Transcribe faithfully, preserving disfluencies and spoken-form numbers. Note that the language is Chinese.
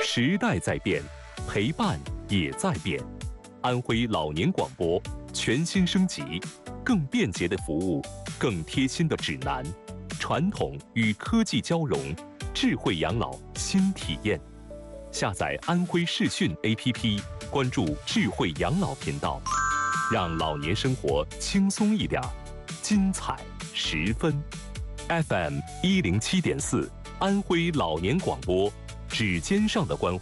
时代在变，陪伴也在变。安徽老年广播全新升级，更便捷的服务，更贴心的指南，传统与科技交融，智慧养老新体验。下载安徽视讯 A P P， 关注智慧养老频道，让老年生活轻松一点，精彩十分。F M 一零七点四，安徽老年广播，指尖上的关怀。